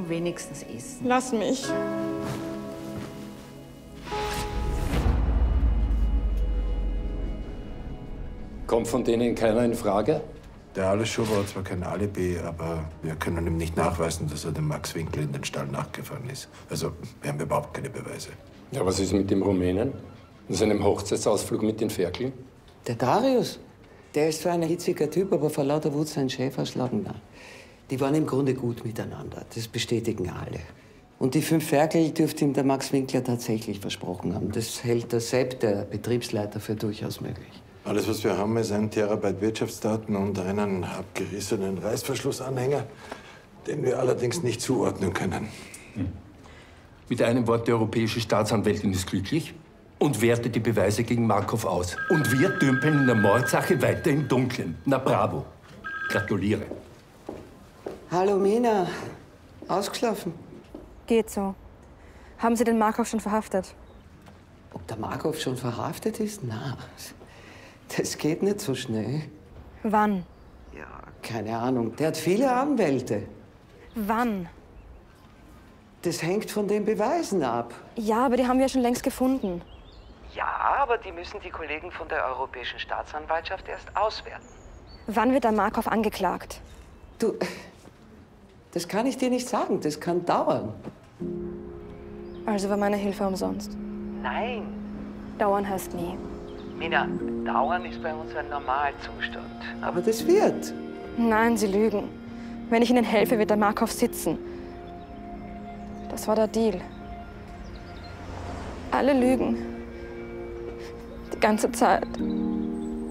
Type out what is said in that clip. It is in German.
du wenigstens essen? Lass mich. Kommt von denen keiner in Frage? Der Aleschubert hat zwar kein Alibi, aber wir können ihm nicht nachweisen, dass er dem Max Winkler in den Stall nachgefahren ist. Also, wir haben überhaupt keine Beweise. Ja, was ist mit dem Rumänen? Und seinem Hochzeitsausflug mit den Ferkeln? Der Darius, der ist zwar ein hitziger Typ, aber vor lauter Wut sein Chef erschlagen. Die waren im Grunde gut miteinander. Das bestätigen alle. Und die 5 Ferkel dürfte ihm der Max Winkler tatsächlich versprochen haben. Das hält der Sepp, der Betriebsleiter, für durchaus möglich. Alles, was wir haben, ist ein Terabyte Wirtschaftsdaten und einen abgerissenen Reißverschlussanhänger, den wir allerdings nicht zuordnen können. Mit einem Wort, die europäische Staatsanwältin ist glücklich und wertet die Beweise gegen Markov aus. Und wir dümpeln in der Mordsache weiter im Dunkeln. Na bravo. Gratuliere. Hallo Mina, ausgeschlafen? Geht so. Haben Sie den Markov schon verhaftet? Ob der Markov schon verhaftet ist? Na, das geht nicht so schnell. Wann? Ja, keine Ahnung. Der hat viele Anwälte. Wann? Das hängt von den Beweisen ab. Ja, aber die haben wir ja schon längst gefunden. Ja, aber die müssen die Kollegen von der Europäischen Staatsanwaltschaft erst auswerten. Wann wird der Markov angeklagt? Du, das kann ich dir nicht sagen. Das kann dauern. Also war meine Hilfe umsonst. Nein. Dauern heißt nie. Mina, dauern ist bei uns ein Normalzustand. Aber das wird. Nein, Sie lügen. Wenn ich Ihnen helfe, wird der Markov sitzen. Das war der Deal. Alle lügen. Die ganze Zeit.